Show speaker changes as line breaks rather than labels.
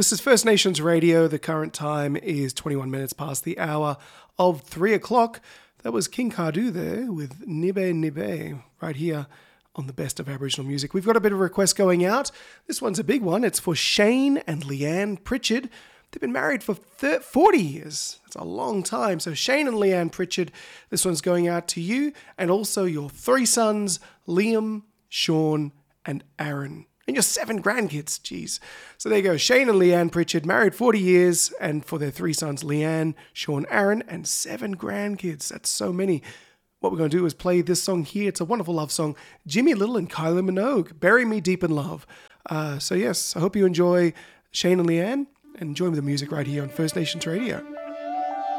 This is First Nations Radio. The current time is 21 minutes past the hour of 3 o'clock. That was King Cardew there with Nibe Nibe right here on the Best of Aboriginal Music. We've got a bit of a request going out. This one's a big one. It's for Shane and Leanne Pritchard. They've been married for 40 years. That's a long time. So Shane and Leanne Pritchard, this one's going out to you and also your 3 sons, Liam, Sean, and Aaron. And your 7 grandkids, geez. So there you go, Shane and Leanne Pritchard, married 40 years, and for their 3 sons, Leanne, Sean, Aaron, and 7 grandkids. That's so many. What we're going to do is play this song here. It's a wonderful love song. Jimmy Little and Kylie Minogue, Bury Me Deep in Love. So yes, I hope you enjoy Shane and Leanne, and enjoy the music right here on First Nations Radio.